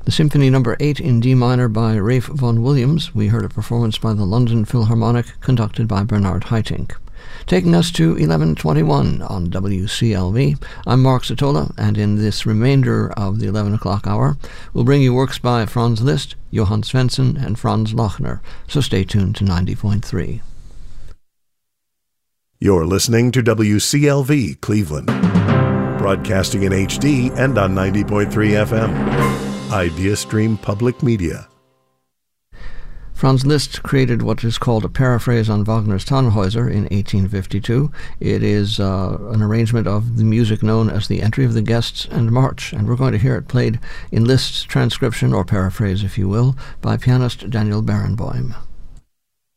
The Symphony No. 8 in D minor by Ralph Vaughan Williams. We heard a performance by the London Philharmonic conducted by Bernard Haitink. Taking us to 11:21 on WCLV, I'm Mark Satola, and in this remainder of the 11 o'clock hour, we'll bring you works by Franz Liszt, Johann Svensson, and Franz Lochner, so stay tuned to 90.3. You're listening to WCLV Cleveland, broadcasting in HD and on 90.3 FM. IdeaStream Public Media. Franz Liszt created what is called a paraphrase on Wagner's Tannhäuser in 1852. It is an arrangement of the music known as the Entry of the Guests and March, and we're going to hear it played in Liszt's transcription, or paraphrase if you will, by pianist Daniel Barenboim.